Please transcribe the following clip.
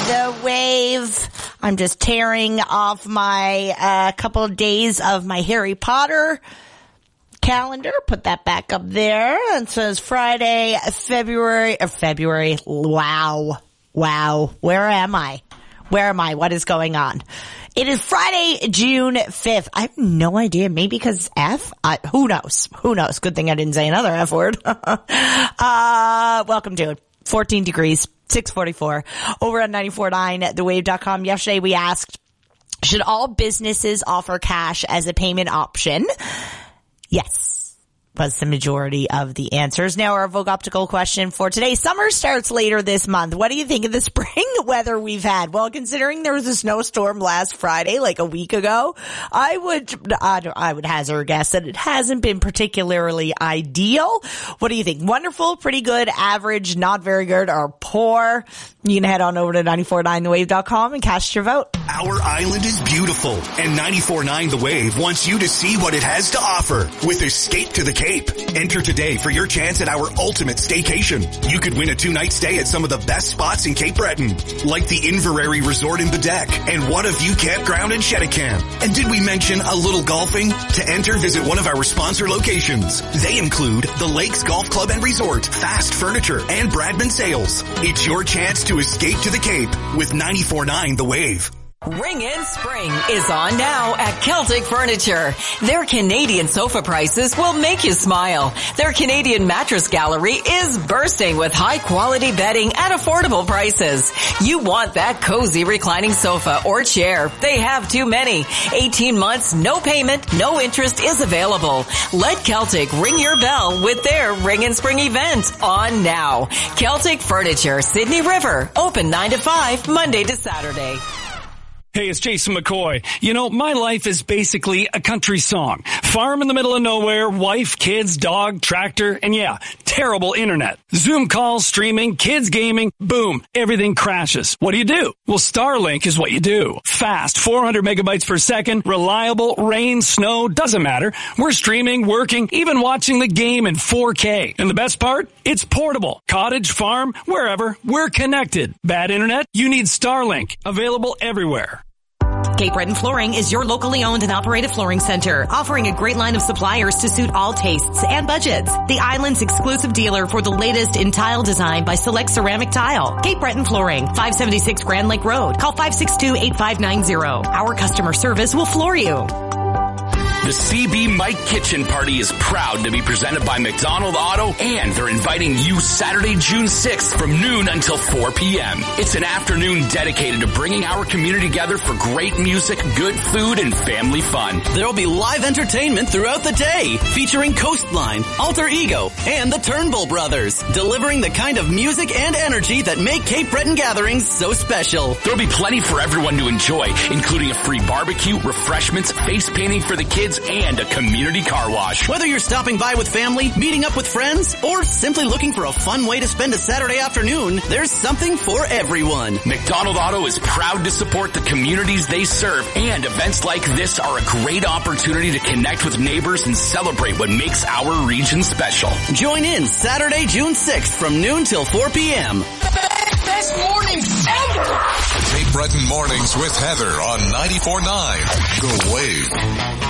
The Wave. I'm just tearing off my couple of days of my Harry Potter calendar. Put that back up there. It says Friday, February. Wow. Where am I? What is going on? It is Friday, June 5th. I have no idea. Maybe because F? Who knows? Good thing I didn't say another F word. Welcome to it. 14 degrees, 644 over at 94.9 thewave.com. Yesterday we asked, should all businesses offer cash as a payment option? Yes. Was the majority of the answers. Now our Vogue Optical question for today. Summer starts later this month. What do you think of the spring weather we've had? Well, considering there was a snowstorm last Friday, like a week ago, I would hazard a guess that it hasn't been particularly ideal. What do you think? Wonderful, pretty good, average, not very good, or poor? You can head on over to 949thewave.com and cast your vote. Our island is beautiful, and 94.9 The Wave wants you to see what it has to offer with Escape to the Cape. Enter today for your chance at our ultimate staycation. You could win a 2-night stay at some of the best spots in Cape Breton, like the Inverary Resort in Bedeck and What a View Campground in Cheticamp. And did we mention a little golfing? To enter, visit one of our sponsor locations. They include the Lakes Golf Club and Resort, Fast Furniture, and Bradman Sales. It's your chance to escape to the Cape with 94.9 The Wave. Ring in Spring is on now at Celtic Furniture. Their Canadian sofa prices will make you smile. Their Canadian mattress gallery is bursting with high quality bedding at affordable prices. You want that cozy reclining sofa or chair. They have too many. 18 months, no payment, no interest is available. Let Celtic ring your bell with their Ring in Spring event on now. Celtic Furniture, Sydney River, open 9 to 5, Monday to Saturday. Hey, it's Jason McCoy. You know, my life is basically a country song. Farm in the middle of nowhere, wife, kids, dog, tractor, and yeah, terrible internet. Zoom calls, streaming, kids gaming, boom, everything crashes. What do? Well, Starlink is what you do. Fast, 400 megabytes per second, reliable, rain, snow, doesn't matter. We're streaming, working, even watching the game in 4K. And the best part? It's portable. Cottage, farm, wherever, we're connected. Bad internet? You need Starlink. Available everywhere. Cape Breton Flooring is your locally owned and operated flooring center, offering a great line of suppliers to suit all tastes and budgets. The island's exclusive dealer for the latest in tile design by Select Ceramic Tile. Cape Breton Flooring, 576 Grand Lake Road. Call 562-8590. Our customer service will floor you. The CB Mike Kitchen Party is proud to be presented by McDonald Auto, and they're inviting you Saturday, June 6th from noon until 4 p.m. It's an afternoon dedicated to bringing our community together for great music, good food, and family fun. There'll be live entertainment throughout the day, featuring Coastline, Alter Ego, and the Turnbull Brothers, delivering the kind of music and energy that make Cape Breton gatherings so special. There'll be plenty for everyone to enjoy, including a free barbecue, refreshments, face painting for the kids, and a community car wash. Whether you're stopping by with family, meeting up with friends, or simply looking for a fun way to spend a Saturday afternoon, there's something for everyone. McDonald Auto is proud to support the communities they serve, and events like this are a great opportunity to connect with neighbors and celebrate what makes our region special. Join in Saturday, June 6th from noon till 4 p.m. Best mornings ever! Cape Breton Mornings with Heather on 94.9 The Wave.